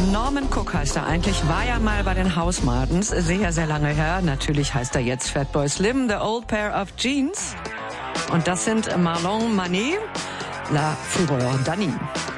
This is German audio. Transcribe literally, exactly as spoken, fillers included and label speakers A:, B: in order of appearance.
A: Norman Cook heißt er eigentlich, war ja mal bei den House Martins, sehr, sehr lange her. Natürlich heißt er jetzt Fatboy Slim, The Old Pair of Jeans. Und das sind Marlon Mané, La Fureur d'Annie.